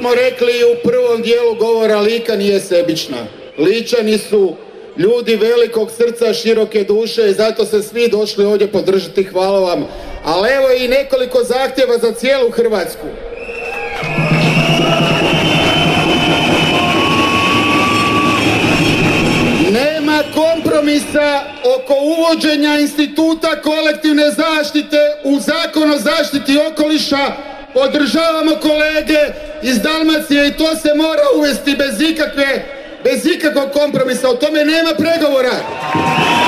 smo rekli u prvom dijelu govora, Lika nije sebična. Ličani su ljudi velikog srca, široke duše i zato se svi došli ovdje podržati, hvala vam. Ali evo i nekoliko zahtjeva za cijelu Hrvatsku. Nema kompromisa oko uvođenja instituta kolektivne zaštite u Zakon o zaštiti okoliša. Podržavamo kolege iz Dalmacije i to se mora uvesti bez ikakvog kompromisa. O tome nema pregovora.